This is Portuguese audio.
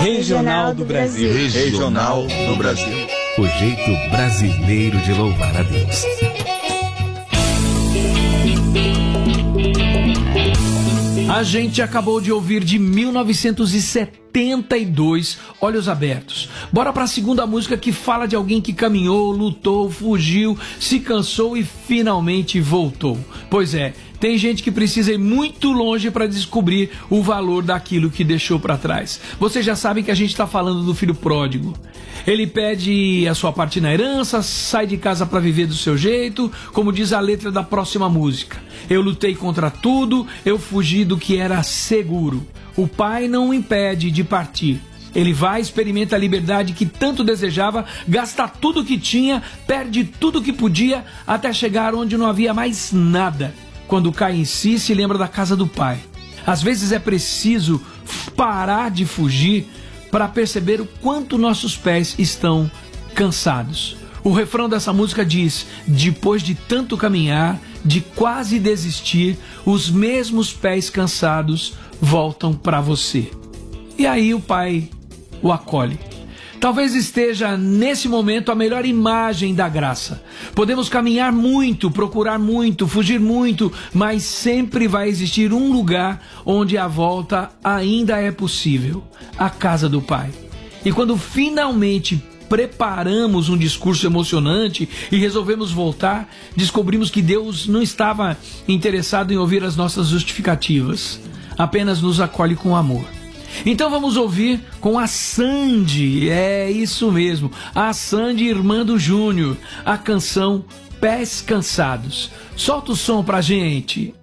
Regional do Brasil. Regional do Brasil. O jeito brasileiro de louvar a Deus. A gente acabou de ouvir de 1972, Olhos Abertos. Bora pra segunda música, que fala de alguém que caminhou, lutou, fugiu, se cansou e finalmente voltou. Pois é, tem gente que precisa ir muito longe para descobrir o valor daquilo que deixou para trás. Vocês já sabem que a gente está falando do filho pródigo. Ele pede a sua parte na herança, sai de casa para viver do seu jeito, como diz a letra da próxima música. Eu lutei contra tudo, eu fugi do que era seguro. O pai não o impede de partir. Ele vai, experimenta a liberdade que tanto desejava, gasta tudo que tinha, perde tudo que podia, até chegar onde não havia mais nada. Quando cai em si, se lembra da casa do pai. Às vezes é preciso parar de fugir para perceber o quanto nossos pés estão cansados. O refrão dessa música diz: depois de tanto caminhar, de quase desistir, os mesmos pés cansados voltam para você. E aí o pai o acolhe. Talvez esteja nesse momento a melhor imagem da graça. Podemos caminhar muito, procurar muito, fugir muito, mas sempre vai existir um lugar onde a volta ainda é possível: a casa do Pai. E quando finalmente preparamos um discurso emocionante e resolvemos voltar, descobrimos que Deus não estava interessado em ouvir as nossas justificativas, apenas nos acolhe com amor. Então vamos ouvir com a Sandy, é isso mesmo, a Sandy, irmã do Júnior, a canção Pés Cansados. Solta o som pra gente.